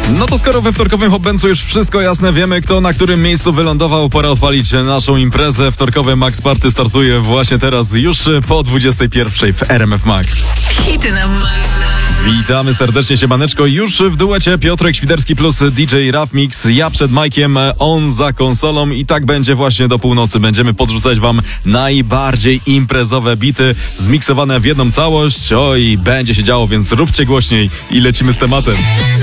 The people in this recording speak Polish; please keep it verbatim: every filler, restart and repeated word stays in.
No to skoro we wtorkowym Hopbencu już wszystko jasne, wiemy kto na którym miejscu wylądował, pora odpalić naszą imprezę. Wtorkowe Max Party startuje właśnie teraz, już po dwudziestej pierwszej w R M F Max. Hity na Max. Witamy serdecznie, siemaneczko. Już w duecie Piotrek Świderski plus D J Raf Mix. Ja przed Majkiem, on za konsolą i tak będzie właśnie do północy. Będziemy podrzucać wam najbardziej imprezowe bity zmiksowane w jedną całość. Oj, będzie się działo, więc róbcie głośniej i lecimy z tematem.